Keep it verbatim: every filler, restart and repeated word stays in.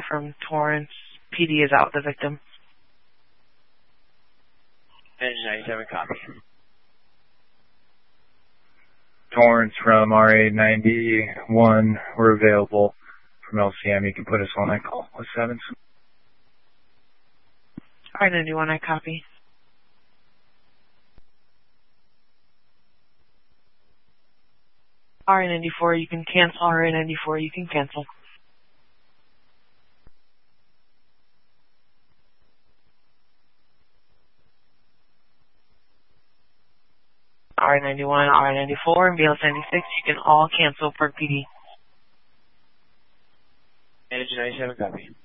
from Torrance. P D is out with the victim. Engine ninety-seven, copy. Torrance from R A ninety-one, we're available from L C M. You can put us on that call with seven. R A ninety-one, I copy. R A ninety-four, you can cancel. R A ninety-four, you can cancel. R A ninety-one, R A ninety-four, and B L S ninety-six, you can all cancel for P D. Engine ninety-seven, copy.